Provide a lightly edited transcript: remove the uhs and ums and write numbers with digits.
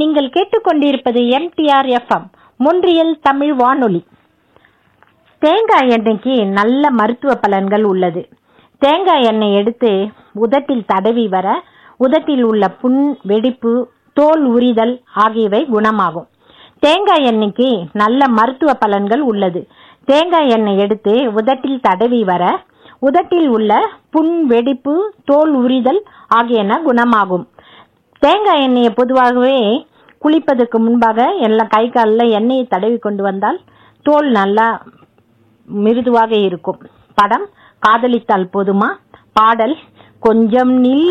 நீங்கள் கேட்டுக்கொண்டிருப்பது MTR FM Montreal Tamil வானொலி. தேங்காய் எண்ணெய்க்கு நல்ல மருத்துவ பலன்கள் உள்ளது. தேங்காய் எண்ணெய் எடுத்து உதட்டில் தடவி வர உதட்டில் உள்ள புண், வெடிப்பு, தோல் உரிதல் ஆகியவை குணமாகும். தேங்காய் எண்ணெய்க்கு நல்ல மருத்துவ பலன்கள் உள்ளது. தேங்காய் எண்ணெய் எடுத்து உதட்டில் தடவி வர உதட்டில் உள்ள புண், வெடிப்பு, தோல் உரிதல் ஆகியன குணமாகும். தேங்காய் எண்ணெயை பொதுவாகவே குளிப்பதற்கு முன்பாக எல்லாம் கை காலில் எண்ணெயை தடவி கொண்டு வந்தால் தோல் நல்லா மிருதுவாக இருக்கும். படம் காதலித்தால் போதுமா? பாடல் கொஞ்சம் நில்